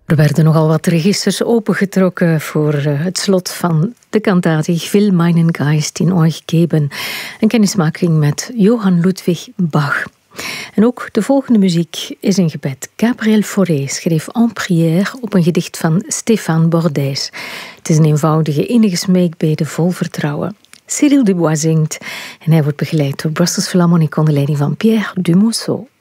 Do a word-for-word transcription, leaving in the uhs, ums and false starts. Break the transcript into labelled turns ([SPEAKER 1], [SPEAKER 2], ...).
[SPEAKER 1] Er werden nogal wat registers opengetrokken voor het slot van de kantate Ich will meinen Geist in euch geben. Een kennismaking met Johann Ludwig Bach. En ook de volgende muziek is een gebed. Gabriel Fauré schreef En prière op een gedicht van Stéphane Bordès. Het is een eenvoudige, innige smeekbede vol vertrouwen. Cyril Dubois zingt en hij wordt begeleid door Brussels Philharmonic onder leiding van Pierre Dumousseau.